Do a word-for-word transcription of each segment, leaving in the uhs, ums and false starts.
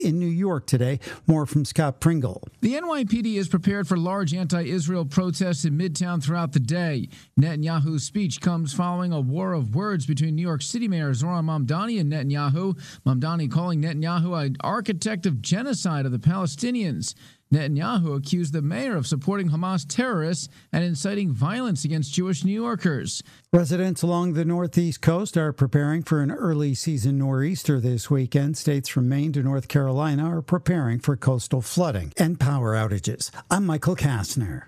in New York today. More from Scott Pringle. The N Y P D is prepared for large anti-Israel protests in Midtown throughout the day. Netanyahu's speech comes following a war of words between New York City Mayor Zohran Mamdani and Netanyahu. Mamdani calling Netanyahu an architect of genocide of the Palestinians. Netanyahu accused the mayor of supporting Hamas terrorists and inciting violence against Jewish New Yorkers. Residents along the northeast coast are preparing for an early season nor'easter this weekend. States from Maine to North Carolina are preparing for coastal flooding and power outages. I'm Michael Kastner.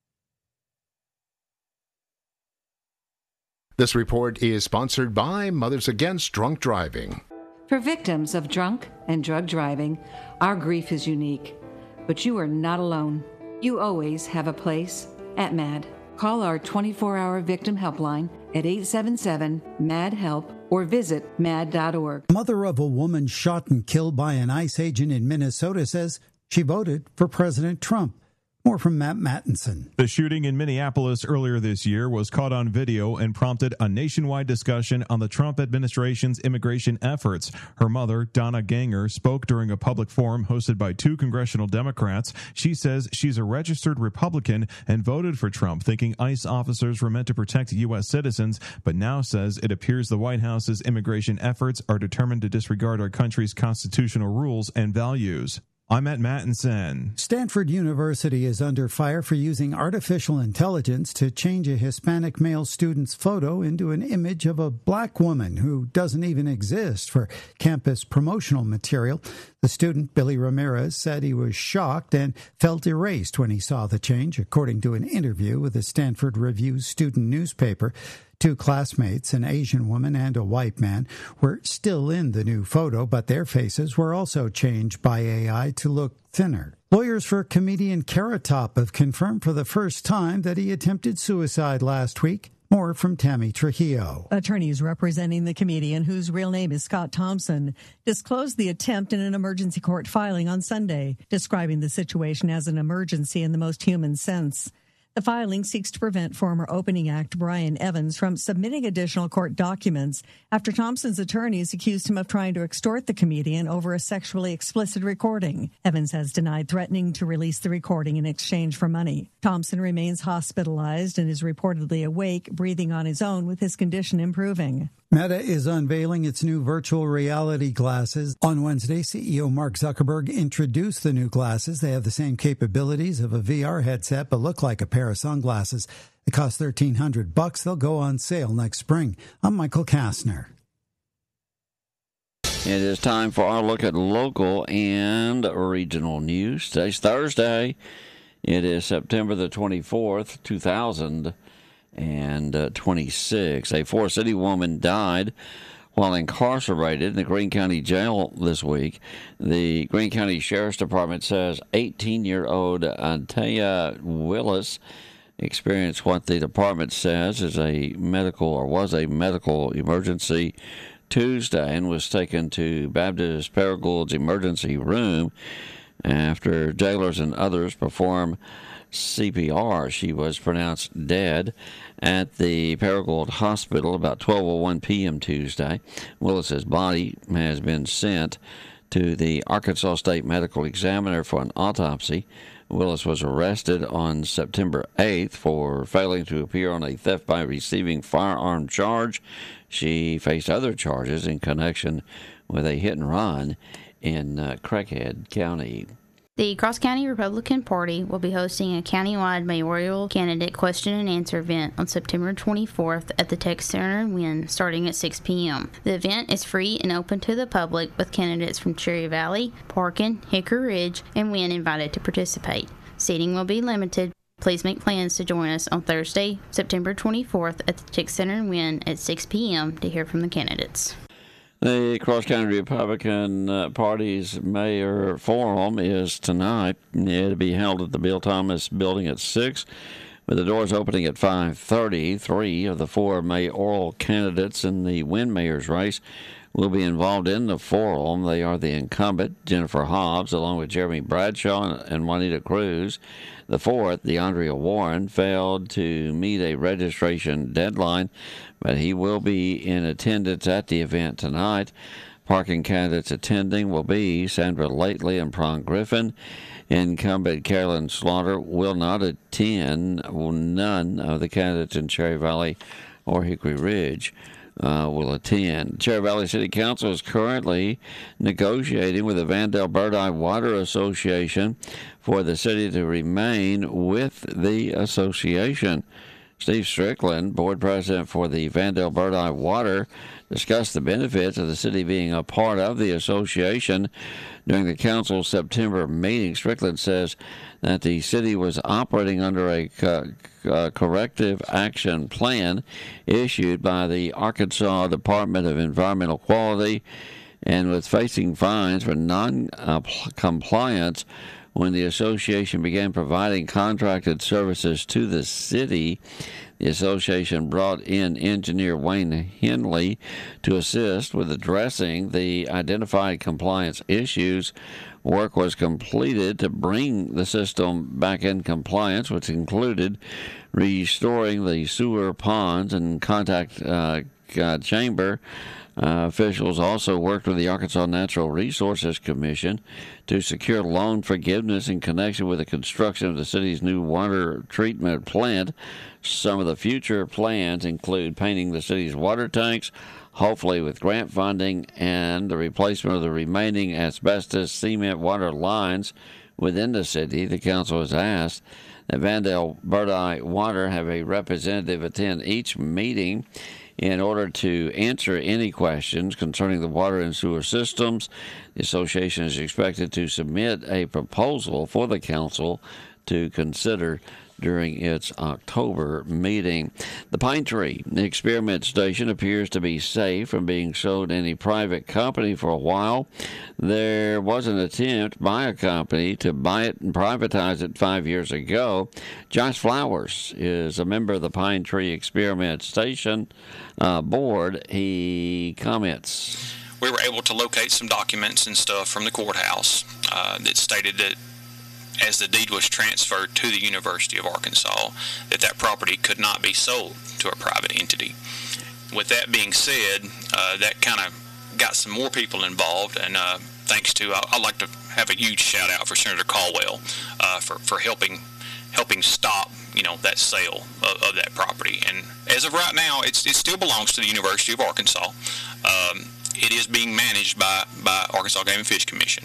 This report is sponsored by Mothers Against Drunk Driving. For victims of drunk and drug driving, our grief is unique. But you are not alone. You always have a place at M A D. Call our twenty-four hour victim helpline at eight seven seven, M A D, HELP or visit mad dot org. Mother of a woman shot and killed by an ICE agent in Minnesota says she voted for President Trump. More from Matt Mattinson. The shooting in Minneapolis earlier this year was caught on video and prompted a nationwide discussion on the Trump administration's immigration efforts. Her mother, Donna Ganger, spoke during a public forum hosted by two congressional Democrats. She says she's a registered Republican and voted for Trump, thinking ICE officers were meant to protect U S citizens, but now says it appears the White House's immigration efforts are determined to disregard our country's constitutional rules and values. I'm Matt Mattinson. Stanford University is under fire for using artificial intelligence to change a Hispanic male student's photo into an image of a black woman who doesn't even exist for campus promotional material. The student, Billy Ramirez, said he was shocked and felt erased when he saw the change, according to an interview with the Stanford Review student newspaper. Two classmates, an Asian woman and a white man, were still in the new photo, but their faces were also changed by A I to look thinner. Lawyers for comedian Carrot Top have confirmed for the first time that he attempted suicide last week. More from Tammy Trujillo. Attorneys representing the comedian, whose real name is Scott Thompson, disclosed the attempt in an emergency court filing on Sunday, describing the situation as an emergency in the most human sense. The filing seeks to prevent former opening act Brian Evans from submitting additional court documents after Thompson's attorneys accused him of trying to extort the comedian over a sexually explicit recording. Evans has denied threatening to release the recording in exchange for money. Thompson remains hospitalized and is reportedly awake, breathing on his own, with his condition improving. Meta is unveiling its new virtual reality glasses. On Wednesday, C E O Mark Zuckerberg introduced the new glasses. They have the same capabilities of a V R headset, but look like a pair of sunglasses. They cost thirteen hundred bucks. They'll go on sale next spring. I'm Michael Kastner. It is time for our look at local and regional news. Today's Thursday. It is September the twenty-fourth, two thousand twenty-six. A Forest City woman died while incarcerated in the Greene County Jail this week. The Greene County Sheriff's Department says eighteen-year-old Antea Willis experienced what the department says is a medical or was a medical emergency Tuesday and was taken to Baptist Paragoulds emergency room after jailers and others performed C P R. She was pronounced dead at the Paragould Hospital about twelve oh one p.m. Tuesday. Willis's body has been sent to the Arkansas State Medical Examiner for an autopsy. Willis was arrested on September eighth for failing to appear on a theft by receiving firearm charge. She faced other charges in connection with a hit and run in uh, Craighead County. The Cross County Republican Party will be hosting a countywide mayoral candidate question and answer event on September twenty-fourth at the Tech Center in Wynne, starting at six p.m. The event is free and open to the public, with candidates from Cherry Valley, Parkin, Hickory Ridge, and Wynne invited to participate. Seating will be limited. Please make plans to join us on Thursday, September twenty-fourth at the Tech Center in Wynne at six p.m. to hear from the candidates. The Cross County Republican uh, Party's Mayor Forum is tonight. It'll be held at the Bill Thomas Building at six, with the doors opening at five thirty. Three of the four mayoral candidates in the Wynne mayor's race will be involved in the forum. They are the incumbent, Jennifer Hobbs, along with Jeremy Bradshaw and Juanita Cruz. The fourth, DeAndrea Warren, failed to meet a registration deadline, but he will be in attendance at the event tonight. Parking candidates attending will be Sandra Lately and Pron Griffin. Incumbent Carolyn Slaughter will not attend. None of the candidates in Cherry Valley or Hickory Ridge uh, will attend. Cherry Valley City Council is currently negotiating with the Vandale Birdeye Water Association for the city to remain with the association. Steve Strickland, board president for the Vandale Birdeye Water, discussed the benefits of the city being a part of the association during the council's September meeting. Strickland says that the city was operating under a co- uh, corrective action plan issued by the Arkansas Department of Environmental Quality and was facing fines for non-compliance when the association began providing contracted services to the city. The association brought in engineer Wayne Henley to assist with addressing the identified compliance issues. Work was completed to bring the system back in compliance, which included restoring the sewer ponds and contact uh, uh, chamber. Uh, officials also worked with the Arkansas Natural Resources Commission to secure loan forgiveness in connection with the construction of the city's new water treatment plant. Some of the future plans include painting the city's water tanks, hopefully with grant funding, and the replacement of the remaining asbestos cement water lines within the city. The council has asked that Vandale Birdeye Water have a representative attend each meeting in order to answer any questions concerning the water and sewer systems. The association is expected to submit a proposal for the council to consider during its October meeting. The Pine Tree Experiment Station appears to be safe from being sold to any private company for a while. There was an attempt by a company to buy it and privatize it five years ago. Josh Flowers is a member of the Pine Tree Experiment Station uh, board. He comments. We were able to locate some documents and stuff from the courthouse uh, that stated that as the deed was transferred to the University of Arkansas, that that property could not be sold to a private entity. With that being said, uh, that kind of got some more people involved, and uh, thanks to, uh, I'd like to have a huge shout out for Senator Caldwell uh, for, for helping helping stop, you know, that sale of, of that property. And as of right now, it's, it still belongs to the University of Arkansas. Um, it is being managed by, by Arkansas Game and Fish Commission.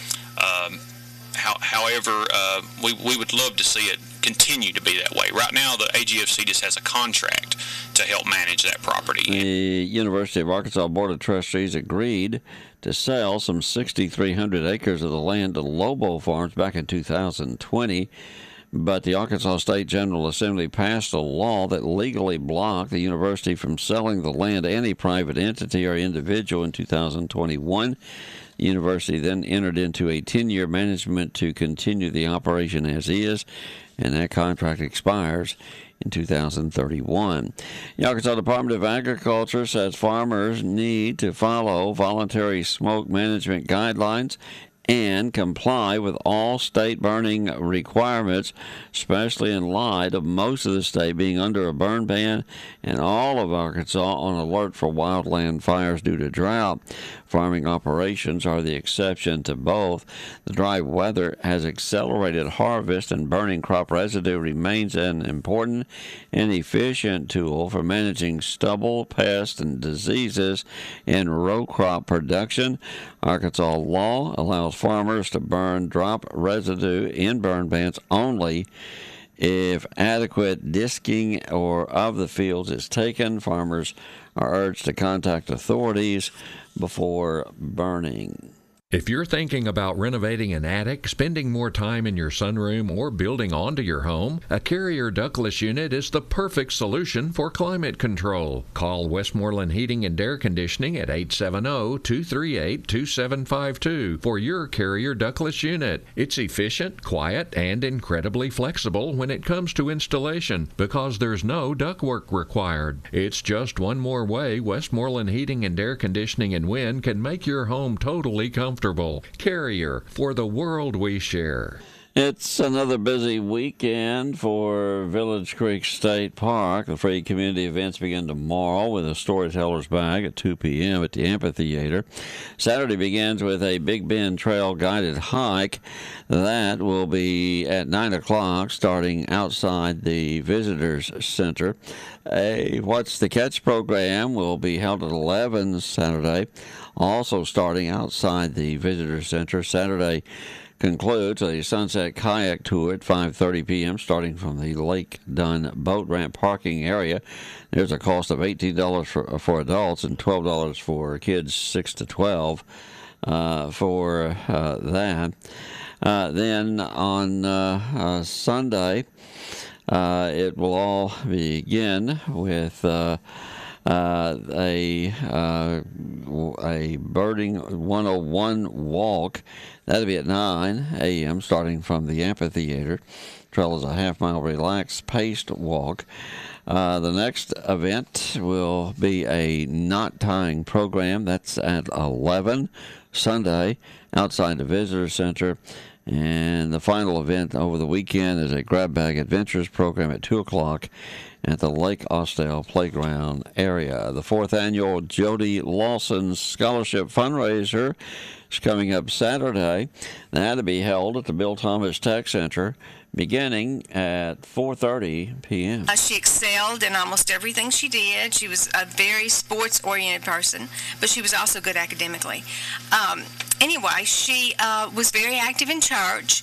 Um, How, however, uh, we, we would love to see it continue to be that way. Right now, the A G F C just has a contract to help manage that property. The University of Arkansas Board of Trustees agreed to sell some six thousand three hundred acres of the land to Lobo Farms back in two thousand twenty, but the Arkansas State General Assembly passed a law that legally blocked the university from selling the land to any private entity or individual in two thousand twenty-one. The university then entered into a ten-year management to continue the operation as is, and that contract expires in two thousand thirty-one. The Arkansas Department of Agriculture says farmers need to follow voluntary smoke management guidelines and comply with all state burning requirements, especially in light of most of the state being under a burn ban and all of Arkansas on alert for wildland fires due to drought. Farming operations are the exception to both. The dry weather has accelerated harvest, and burning crop residue remains an important and efficient tool for managing stubble, pests, and diseases in row crop production. Arkansas law allows farmers to burn drop residue in burn bans only if adequate disking or of the fields is taken. Farmers are urged to contact authorities before burning. If you're thinking about renovating an attic, spending more time in your sunroom, or building onto your home, a Carrier ductless unit is the perfect solution for climate control. Call Westmoreland Heating and Air Conditioning at eight seven zero, two three eight, two seven five two for your Carrier ductless unit. It's efficient, quiet, and incredibly flexible when it comes to installation because there's no ductwork required. It's just one more way Westmoreland Heating and Air Conditioning and Wind can make your home totally comfortable. Carrier, for the world we share. It's another busy weekend for Village Creek State Park. The free community events begin tomorrow with a storyteller's bag at two p.m. at the amphitheater. Saturday begins with a Big Bend Trail guided hike. That will be at nine o'clock, starting outside the Visitors Center. A What's the Catch program will be held at eleven Saturday, also starting outside the Visitors Center. Saturday concludes a sunset kayak tour at five thirty p.m. starting from the Lake Dunn boat ramp parking area. There's a cost of eighteen dollars for, for adults and twelve dollars for kids six to twelve uh, for uh, that. Uh, then on uh, uh, Sunday, uh, it will all begin with uh, uh, a uh, a Birding one oh one walk. That'll be at nine a.m. starting from the amphitheater. Trail is a half-mile relaxed paced walk. Uh, the next event will be a knot tying program. That's at eleven Sunday outside the Visitor Center. And the final event over the weekend is a Grab Bag Adventures program at two o'clock at the Lake Austell Playground area. The fourth annual Jody Lawson Scholarship Fundraiser is coming up Saturday. That'll be held at the Bill Thomas Tech Center beginning at four thirty p.m. Uh, she excelled in almost everything she did. She was a very sports-oriented person, but she was also good academically. Um, anyway, she uh, was very active in church,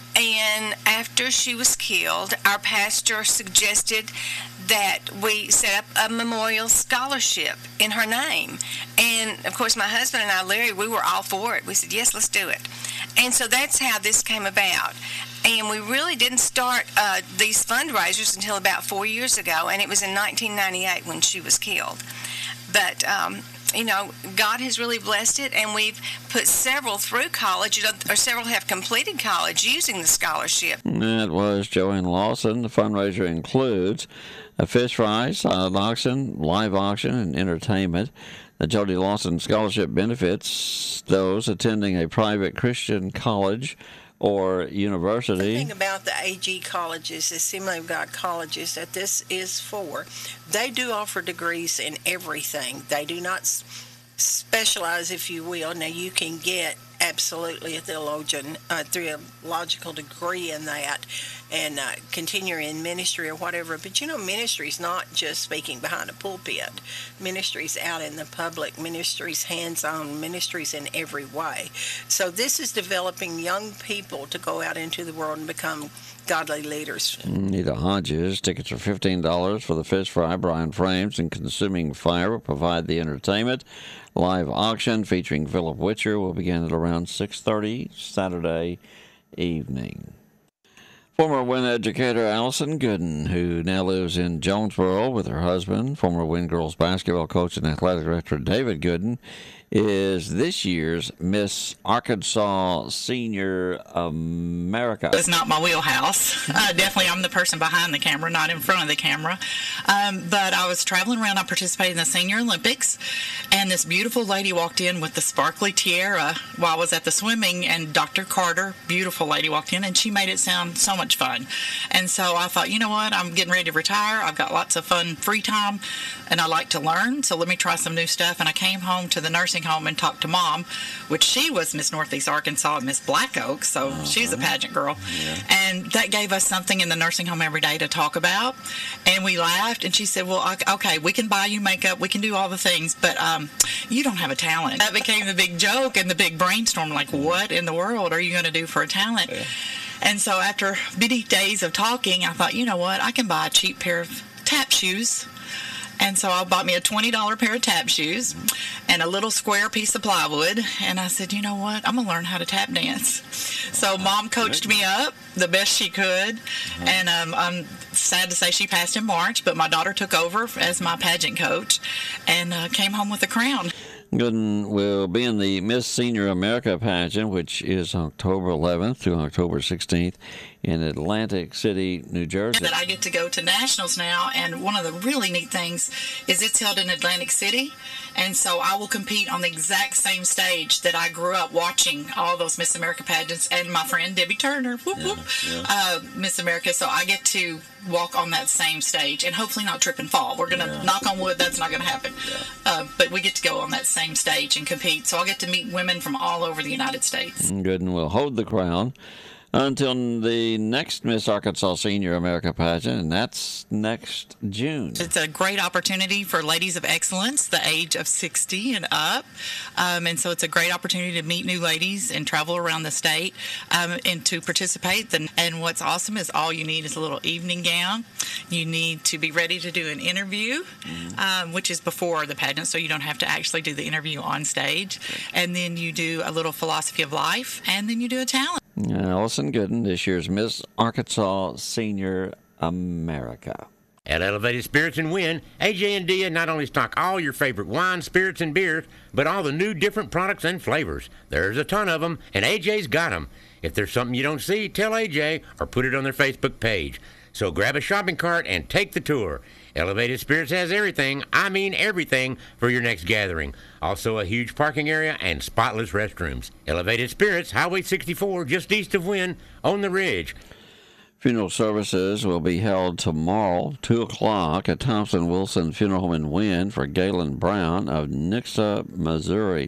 and after she was killed, our pastor suggested that we set up a memorial scholarship in her name. And, of course, my husband and I, Larry, we were all for it. We said, yes, let's do it. And so that's how this came about. And we really didn't start uh, these fundraisers until about four years ago, and it was in nineteen ninety-eight when she was killed. But, um, you know, God has really blessed it, and we've put several through college, or several have completed college using the scholarship. That was Joanne Lawson. The fundraiser includes a fish fry, silent auction, live auction, and entertainment. The Jody Lawson Scholarship benefits those attending a private Christian college or university. The thing about the A G colleges, the Assembly of God colleges that this is for, they do offer degrees in everything. They do not specialize, if you will. Now, you can get absolutely a theologian, a theological degree in that, and uh, continue in ministry or whatever. But you know, ministry is not just speaking behind a pulpit. Ministry's out in the public. Ministry's hands-on. Ministry's in every way. So this is developing young people to go out into the world and become godly leaders. Nita Hodges. Tickets are fifteen dollars for the fish fry. Brian Frames and Consuming Fire will provide the entertainment. Live auction featuring Philip Witcher will begin at around six thirty Saturday evening. Former Wynn educator Allison Gooden, who now lives in Jonesboro with her husband, former Wynn girls basketball coach and athletic director David Gooden, is this year's Miss Arkansas Senior America. It's not my wheelhouse. Uh, definitely I'm the person behind the camera, not in front of the camera. Um, but I was traveling around. I participated in the Senior Olympics, and this beautiful lady walked in with the sparkly tiara while I was at the swimming, and Doctor Carter, beautiful lady, walked in, and she made it sound so much fun. And so I thought, you know what, I'm getting ready to retire. I've got lots of fun free time, and I like to learn, so let me try some new stuff. And I came home to the nursing home and talked to Mom, which she was Miss Northeast Arkansas and Miss Black Oak, so uh-huh. she's a pageant girl. Yeah. And that gave us something in the nursing home every day to talk about. And we laughed, and she said, well, okay, we can buy you makeup, we can do all the things, but um, you don't have a talent. That became the big joke and the big brainstorm, like, what in the world are you going to do for a talent? Yeah. And so after many days of talking, I thought, you know what, I can buy a cheap pair of tap shoes. And so I bought me a twenty dollars pair of tap shoes and a little square piece of plywood. And I said, you know what? I'm going to learn how to tap dance. So Mom coached me up the best she could. And um, I'm sad to say she passed in March, but my daughter took over as my pageant coach and uh, came home with a crown. Gooden will be in the Miss Senior America pageant, which is October eleventh to October sixteenth in Atlantic City, New Jersey. That I get to go to nationals now, and one of the really neat things is it's held in Atlantic City, and so I will compete on the exact same stage that I grew up watching all those Miss America pageants, and my friend Debbie Turner, whoop, yeah, whoop, yeah. Uh, Miss America, so I get to walk on that same stage and hopefully not trip and fall. We're going to yeah. knock on wood, that's not going to happen. Yeah. Uh, but we get to go on that same stage and compete, so I'll get to meet women from all over the United States. Gooden will hold the crown until the next Miss Arkansas Senior America pageant, and that's next June. It's a great opportunity for ladies of excellence, the age of sixty and up, um, and so it's a great opportunity to meet new ladies and travel around the state um, and to participate. And what's awesome is all you need is a little evening gown. You need to be ready to do an interview, mm-hmm. um, which is before the pageant, so you don't have to actually do the interview on stage. And then you do a little philosophy of life, and then you do a talent. Allison Gooden, this year's Miss Arkansas Senior America. At Elevated Spirits and Win, A J and Dia not only stock all your favorite wines, spirits, and beers, but all the new different products and flavors. There's a ton of them, and A J's got them. If there's something you don't see, tell A J or put it on their Facebook page. So grab a shopping cart and take the tour. Elevated Spirits has everything, I mean everything, for your next gathering. Also a huge parking area and spotless restrooms. Elevated Spirits, Highway sixty-four, just east of Wynn, on the Ridge. Funeral services will be held tomorrow, two o'clock, at Thompson Wilson Funeral Home in Wynn for Galen Brown of Nixa, Missouri.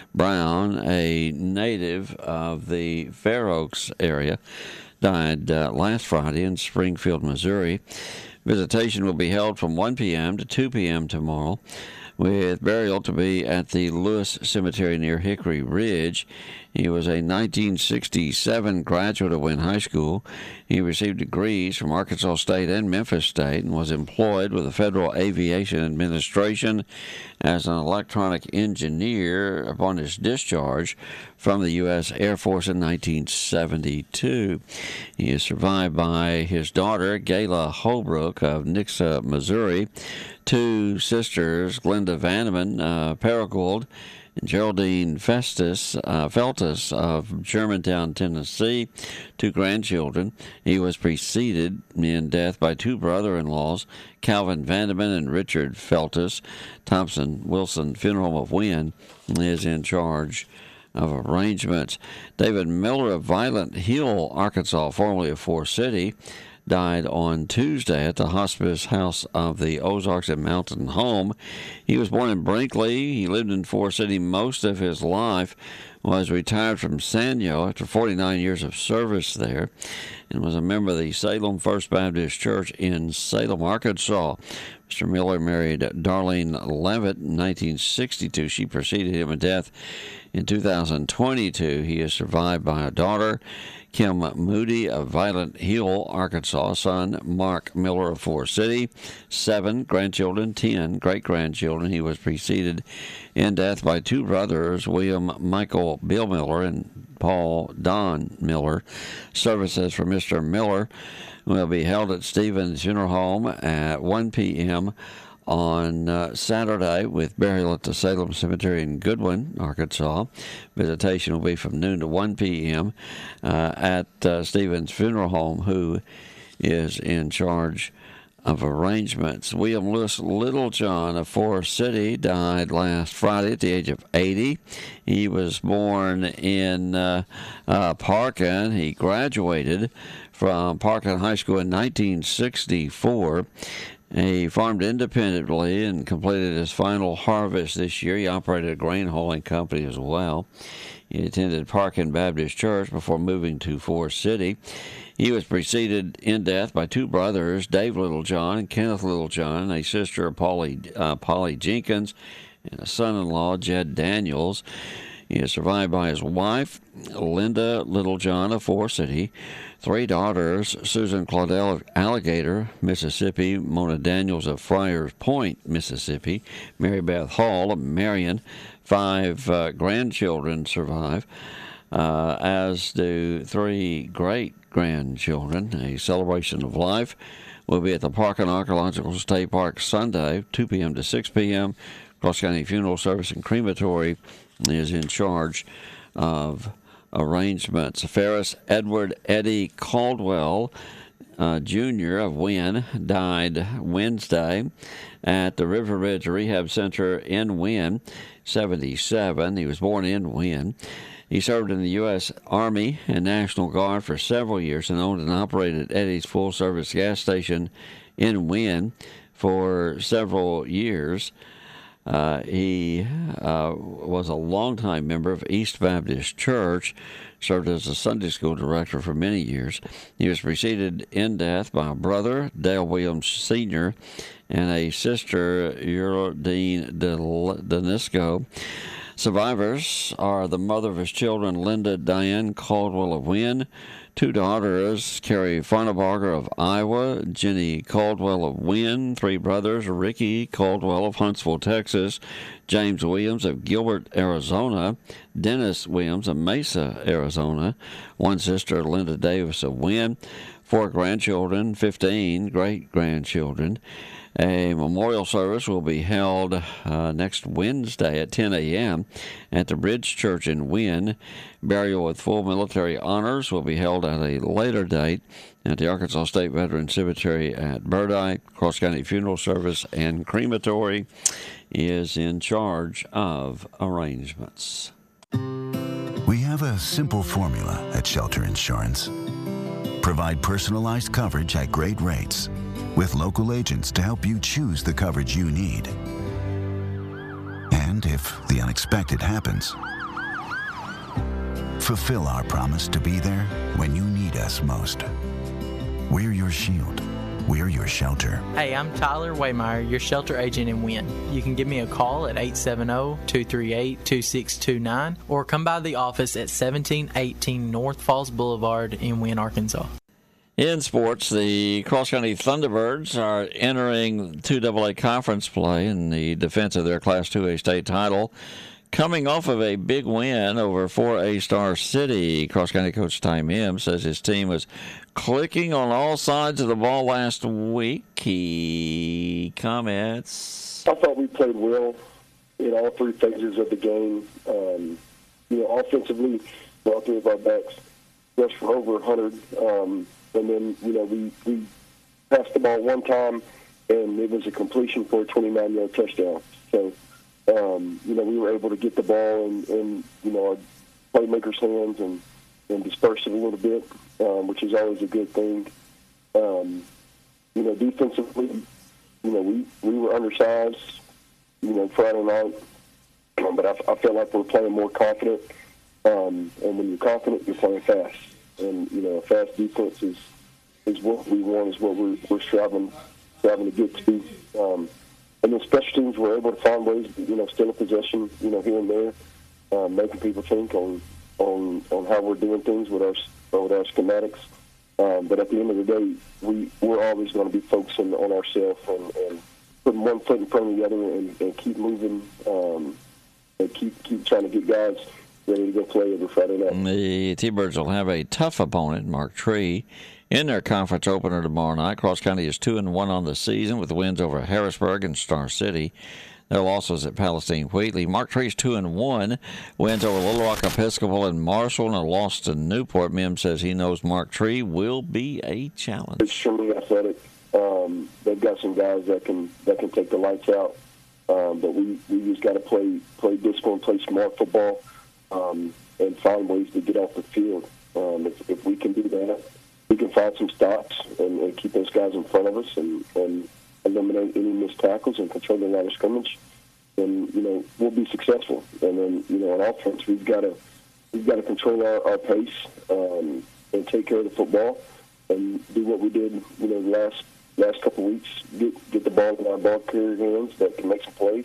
Brown, a native of the Fair Oaks area, died uh, last Friday in Springfield, Missouri. Visitation will be held from one p.m. to two p.m. tomorrow, with burial to be at the Lewis Cemetery near Hickory Ridge. He was a nineteen sixty-seven graduate of Wynn High School. He received degrees from Arkansas State and Memphis State and was employed with the Federal Aviation Administration as an electronic engineer upon his discharge from the U S Air Force in nineteen seventy-two. He is survived by his daughter, Gayla Holbrook of Nixa, Missouri, two sisters, Glenda Vanneman, uh, Paragould, and Geraldine Festus, uh, Feltus of Germantown, Tennessee, two grandchildren. He was preceded in death by two brother-in-laws, Calvin Vandeman and Richard Feltus. Thompson Wilson Funeral Home of Wynn is in charge of arrangements. David Miller of Violent Hill, Arkansas, formerly of Forest City, died on Tuesday at the Hospice House of the Ozarks at Mountain Home. He was born in Brinkley. He lived in Forest City most of his life, was retired from Sanyo after forty-nine years of service there, and was a member of the Salem First Baptist Church in Salem, Arkansas. Mister Miller married Darlene Levitt in nineteen sixty-two. She preceded him in death in two thousand twenty-two. He is survived by a daughter, Kim Moody of Violent Hill, Arkansas, son Mark Miller of Forest City, seven grandchildren, ten great-grandchildren. He was preceded in death by two brothers, William Michael Bill Miller and Paul Don Miller. Services for Mister Miller will be held at Stevens Funeral Home at one p.m. on uh, Saturday, with burial at the Salem Cemetery in Goodwin, Arkansas. Visitation will be from noon to one p.m. Uh, at uh, Stevens Funeral Home, who is in charge of arrangements. William Lewis Littlejohn of Forest City died last Friday at the age of eighty. He was born in uh, uh, Parkin. He graduated from Parkin High School in nineteen sixty-four. He farmed independently and completed his final harvest this year. He operated a grain hauling company as well. He attended Parkin Baptist Church before moving to Forest City. He was preceded in death by two brothers, Dave Littlejohn and Kenneth Littlejohn, a sister, Polly, uh, Polly Jenkins, and a son-in-law, Jed Daniels. He is survived by his wife, Linda Littlejohn of Forest City, three daughters, Susan Claudel of Alligator, Mississippi, Mona Daniels of Friars Point, Mississippi, Mary Beth Hall of Marion. Five uh, grandchildren survive, uh, as do three great-grandchildren. A celebration of life will be at the Parkin Archaeological State Park Sunday, two p.m. to six p.m. Cross County Funeral Service and Crematory is in charge of arrangements. Ferris Edward Eddie Caldwell uh, Junior of Wynn died Wednesday at the River Ridge Rehab Center in Wynn, seventy-seven. He was born in Wynn. He served in the U S Army and National Guard for several years and owned and operated Eddie's full-service gas station in Wynn for several years. Uh, he uh, was a longtime member of East Baptist Church, served as a Sunday school director for many years. He was preceded in death by a brother, Dale Williams Senior, and a sister, Eurodine Denisco. Survivors are the mother of his children, Linda Diane Caldwell of Wynn, two daughters, Carrie Farnabarger of Iowa, Jenny Caldwell of Wynn, three brothers, Ricky Caldwell of Huntsville, Texas, James Williams of Gilbert, Arizona, Dennis Williams of Mesa, Arizona, one sister, Linda Davis of Wynn, four grandchildren, fifteen great-grandchildren. A memorial service will be held uh, next Wednesday at ten a.m. at the Bridge Church in Wynn. Burial with full military honors will be held at a later date at the Arkansas State Veteran Cemetery at Burdyke. Cross County Funeral Service and Crematory is in charge of arrangements. We have a simple formula at Shelter Insurance. Provide personalized coverage at great rates, with local agents to help you choose the coverage you need. And if the unexpected happens, fulfill our promise to be there when you need us most. We're your shield. We're your shelter. Hey, I'm Tyler Waymeyer, your shelter agent in Wynn. You can give me a call at eight seven zero, two three eight, two six two nine or come by the office at seventeen eighteen North Falls Boulevard in Wynn, Arkansas. In sports, the Cross County Thunderbirds are entering two double A conference play in the defense of their Class two A state title, coming off of a big win over four A Star City. Cross County coach Ty Mims says his team was clicking on all sides of the ball last week. He comments. I thought we played well in all three phases of the game. Um, you know, offensively, all three of our backs rushed for over one hundred. Um, And then, you know, we, we passed the ball one time, and it was a completion for a twenty-nine-yard touchdown. So, um, you know, we were able to get the ball in, in you know, our playmakers' hands and, and disperse it a little bit, um, which is always a good thing. Um, you know, defensively, you know, we, we were undersized, you know, Friday night, um, but I, I felt like we're playing more confident. Um, and when you're confident, you're playing fast. And, you know, a fast defense is, is what we want, is what we're, we're striving, striving to get to. Um, and then special teams, we're able to find ways, you know, still in possession, you know, here and there, um, making people think on, on on how we're doing things with our, with our schematics. Um, but at the end of the day, we, we're always going to be focusing on ourselves and, and putting one foot in front of the other and, and keep moving um, and keep keep trying to get guys ready to go play every Friday night. The T-Birds will have a tough opponent, Mark Tree, in their conference opener tomorrow night. Cross County is two and one on the season with wins over Harrisburg and Star City. Their losses at Palestine Wheatley. Mark Tree's two and one, wins over Little Rock Episcopal and Marshall, and a loss to Newport. Mims says he knows Mark Tree will be a challenge. It's extremely athletic. Um, they've got some guys that can that can take the lights out, um, but we, we just got to play play disciplined, play smart football. Um, and find ways to get off the field. Um, if, if we can do that, we can find some stops and, and keep those guys in front of us and, and eliminate any missed tackles and control the line of scrimmage. Then, you know, we'll be successful. And then, you know, on offense, we've got to we've got to control our, our pace um, and take care of the football and do what we did, you know, the last last couple of weeks. Get get the ball in our ball carrier hands that can make some plays,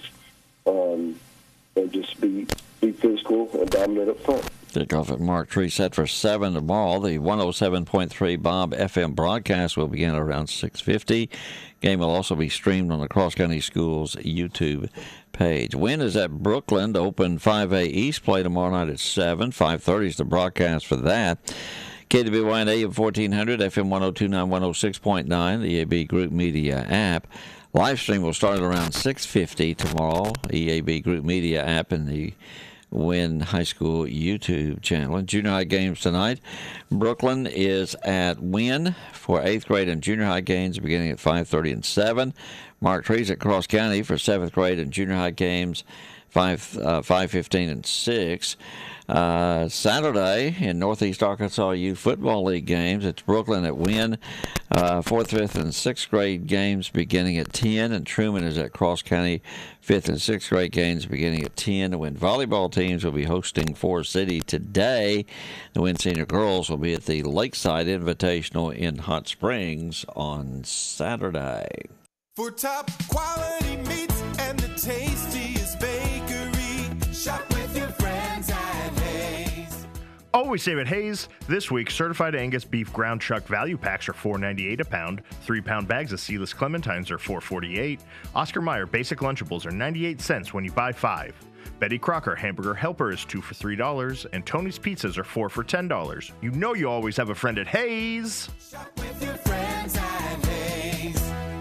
um, and just be. be physical and dominant up front. Kickoff at Mark Tree set for seven tomorrow. The one oh seven point three Bob F M broadcast will begin around six fifty. Game will also be streamed on the Cross County Schools YouTube page. Wynn is at Brooklyn to open five A East play tomorrow night at seven. five thirty is the broadcast for that. K W Y N A M fourteen hundred, F M one oh two point nine, one oh six point nine, the E A B Group Media app. Live stream will start at around six fifty tomorrow. E A B Group Media app and the Wynn High School YouTube channel. And junior high games tonight. Brooklyn is at Wynn for eighth grade and junior high games beginning at five thirty and seven. Mark Trees at Cross County for seventh grade and junior high games five uh, five fifteen and six. Uh, Saturday in Northeast Arkansas Youth Football League games, it's Brooklyn at Wynn. Uh, fourth, fifth, and sixth grade games beginning at ten, and Truman is at Cross County. Fifth and sixth grade games beginning at ten. The Wynn volleyball teams will be hosting Forest City today. The Wynn senior girls will be at the Lakeside Invitational in Hot Springs on Saturday. For top quality meats and the tastiest bakery, shop with your friends at Hayes. Always save at Hayes. This week, certified Angus beef ground chuck value packs are four ninety-eight a pound. Three-pound bags of seedless clementines are four forty-eight. Oscar Mayer basic Lunchables are ninety-eight cents when you buy five. Betty Crocker Hamburger Helper is two for three dollars, and Tony's Pizzas are four for ten dollars. You know you always have a friend at Hayes. Shop with your friends at Hayes.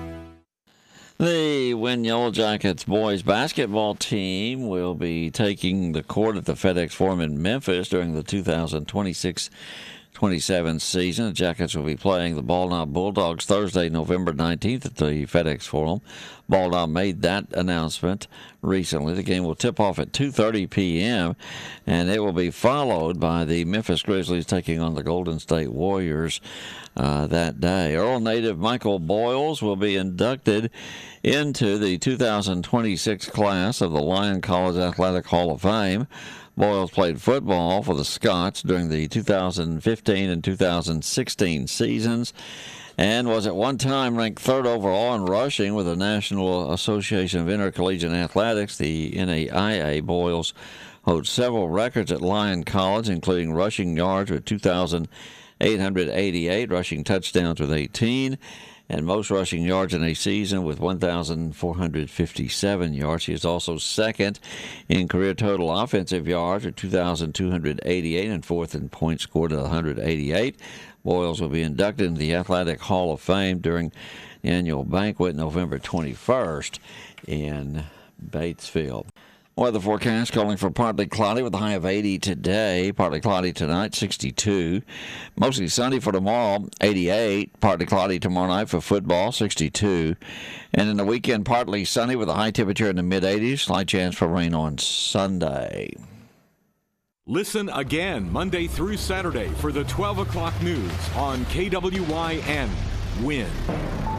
The Wynn Yellow Jackets boys basketball team will be taking the court at the FedEx Forum in Memphis during the two thousand twenty-six twenty-seven season. The Jackets will be playing the Ball Knob Bulldogs Thursday, November nineteenth at the FedEx Forum. Ball Knob made that announcement recently. The game will tip off at two thirty p.m., and it will be followed by the Memphis Grizzlies taking on the Golden State Warriors uh, that day. Earl native Michael Boyles will be inducted into the two thousand twenty-six class of the Lyon College Athletic Hall of Fame. Boyles played football for the Scots during the two thousand fifteen and two thousand sixteen seasons and was at one time ranked third overall in rushing with the National Association of Intercollegiate Athletics, the N A I A. Boyles holds several records at Lyon College, including rushing yards with two thousand eight hundred eighty-eight, rushing touchdowns with eighteen, and most rushing yards in a season with one thousand four hundred fifty-seven yards. He is also second in career total offensive yards with two thousand two hundred eighty-eight and fourth in points scored at one hundred eighty-eight. Boyles will be inducted into the Athletic Hall of Fame during the annual banquet November twenty-first in Batesville. Weather forecast calling for partly cloudy with a high of eighty today. Partly cloudy tonight, sixty-two. Mostly sunny for tomorrow, eighty-eight. Partly cloudy tomorrow night for football, sixty-two. And in the weekend, partly sunny with a high temperature in the mid-eighties. Slight chance for rain on Sunday. Listen again Monday through Saturday for the twelve o'clock news on K W Y N. Win.